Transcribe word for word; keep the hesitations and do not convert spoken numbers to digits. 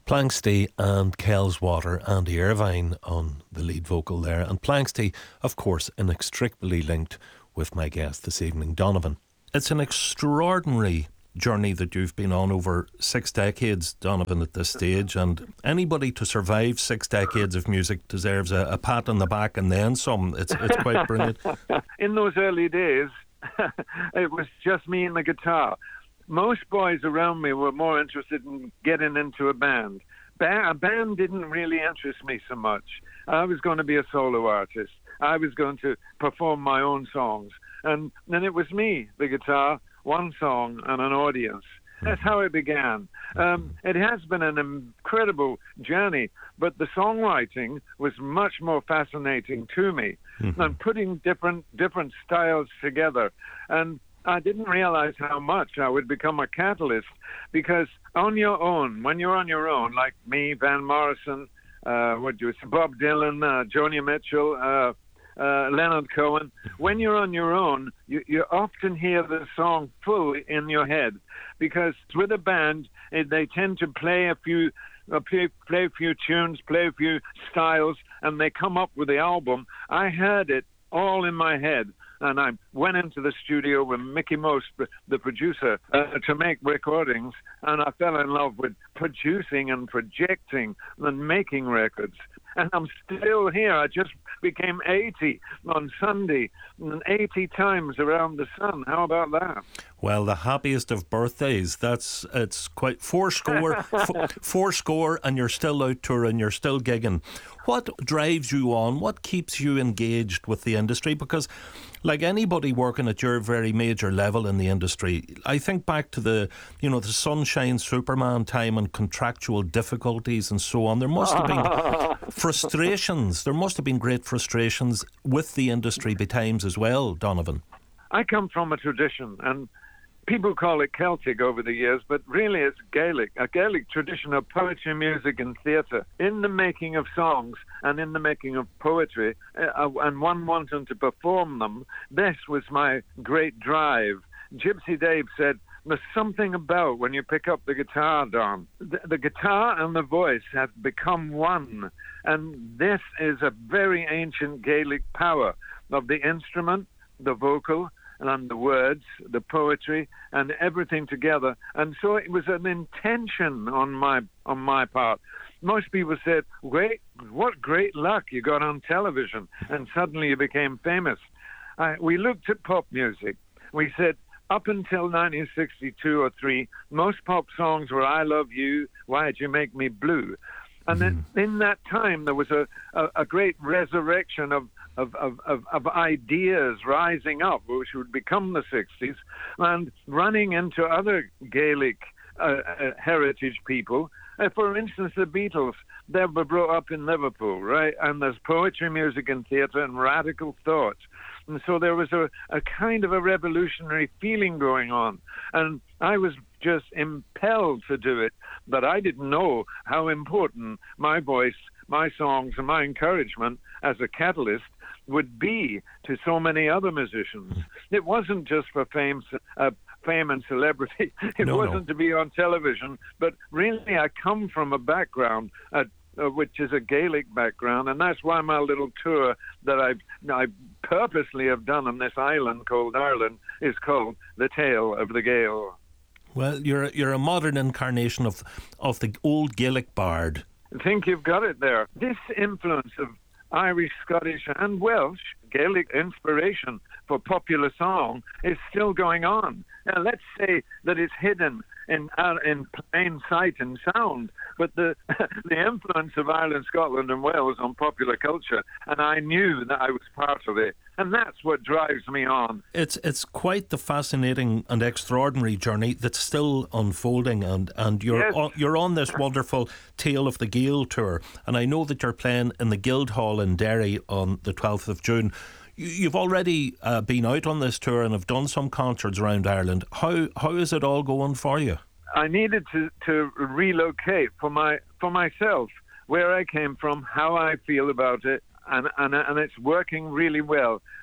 Planksty and Kelswater, Andy Irvine on the lead vocal there. And Planksty, of course, inextricably linked with my guest this evening, Donovan. It's an extraordinary journey that you've been on over six decades, Donovan, at this stage. And anybody to survive six decades of music deserves a, a pat on the back and then some. It's, it's quite brilliant. In those early days, it was just me and the guitar. Most boys around me were more interested in getting into a band. Ba- a band didn't really interest me so much. I was going to be a solo artist. I was going to perform my own songs. And then it was me, the guitar, one song, and an audience. That's how it began. Um, it has been an incredible journey, but the songwriting was much more fascinating to me. Mm-hmm. And putting different different styles together. And I didn't realize how much I would become a catalyst, because on your own, when you're on your own, like me, Van Morrison, uh, what do you, Bob Dylan, uh, Joni Mitchell, uh, uh, Leonard Cohen, when you're on your own, you, you often hear the song full in your head, because with a band, it, they tend to play a few uh, play, play a few tunes, play a few styles, and they come up with the album. I heard it all in my head. And I went into the studio with Mickey Most, the producer, uh, to make recordings. And I fell in love with producing and projecting and making records. And I'm still here. I just became eighty on Sunday, and eighty times around the sun. How about that? Well, the happiest of birthdays. That's it's quite four score, f- four score, and you're still out touring. You're still gigging. What drives you on? What keeps you engaged with the industry? Because, like anybody working at your very major level in the industry, I think back to the, you know, the Sunshine Superman time and contractual difficulties and so on. There must have been frustrations. There must have been great frustrations with the industry by times as well, Donovan. I come from a tradition, and people call it Celtic over the years, but really it's Gaelic, a Gaelic tradition of poetry, music and theatre. In the making of songs and in the making of poetry, uh, and one wanting to perform them, this was my great drive. Gypsy Dave said, there's something about when you pick up the guitar, Don. The, the guitar and the voice have become one, and this is a very ancient Gaelic power of the instrument, the vocal, and the words, the poetry, and everything together. And so it was an intention on my on my part. Most people said, "Great, what great luck you got on television, and suddenly you became famous." Uh, we looked at pop music. We said, up until nineteen sixty-two or three, most pop songs were "I love you," "Why'd you make me blue?" And then in that time, there was a, a, a great resurrection of Of, of, of, of ideas rising up, which would become the sixties, and running into other Gaelic uh, uh, heritage people. Uh, for instance, the Beatles, they were brought up in Liverpool, right? And there's poetry, music, and theatre, and radical thought. And so there was a, a kind of a revolutionary feeling going on. And I was just impelled to do it, but I didn't know how important my voice, my songs, and my encouragement as a catalyst would be to so many other musicians. It wasn't just for fame, uh, fame and celebrity. It no, wasn't no. to be on television. But really, I come from a background uh, uh, which is a Gaelic background, and that's why my little tour that I I purposely have done on this island called Ireland is called The Tale of the Gael. Well, you're you're a modern incarnation of of the old Gaelic bard. I think you've got it there. This influence of Irish, Scottish and Welsh Gaelic inspiration for popular song is still going on. Now, let's say that it's hidden in uh, in plain sight and sound, but the the influence of Ireland, Scotland and Wales on popular culture, and I knew that I was part of it, and that's what drives me on. It's it's quite the fascinating and extraordinary journey that's still unfolding, and, and you're Yes. on, you're on this wonderful Tale of the Gael tour, and I know that you're playing in the Guildhall in Derry on the twelfth of June. You've already uh, been out on this tour and have done some concerts around Ireland. How how is it all going for you? I needed to, to relocate for my for myself, where I came from, how I feel about it, and, and and it's working really well.